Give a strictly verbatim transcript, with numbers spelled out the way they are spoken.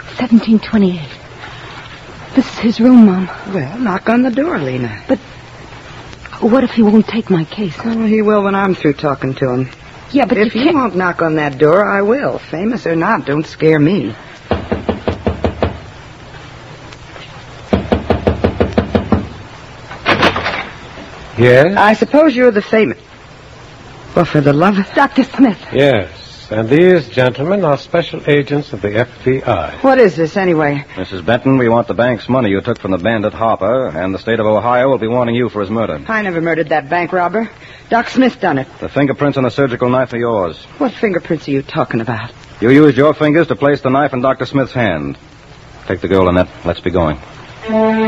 seventeen twenty-eight. This is his room, Mom. Well, knock on the door, Lena. But what if he won't take my case? Oh, he will when I'm through talking to him. Yeah, but if you he can't... won't knock on that door, I will. Famous or not, don't scare me. Yes? I suppose you're the famous... Well, for the love of... Doctor Smith. Yes, and these gentlemen are special agents of the F B I. What is this, anyway? Missus Benton, we want the bank's money you took from the bandit Harper, and the state of Ohio will be wanting you for his murder. I never murdered that bank robber. Doc Smith done it. The fingerprints on the surgical knife are yours. What fingerprints are you talking about? You used your fingers to place the knife in Doctor Smith's hand. Take the girl, Annette. Let's be going.